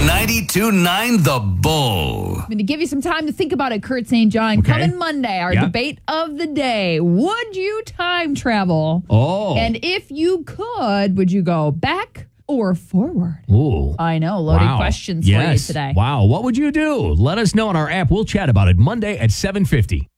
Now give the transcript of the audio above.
92.9 The Bull. I'm going to give you some time to think about it, Kurt St. John. Okay. Coming Monday, our debate of the day. Would you time travel? Oh. And if you could, would you go back or forward? Ooh. I know, loaded questions for you today. Wow. What would you do? Let us know on our app. We'll chat about it Monday at 7:50.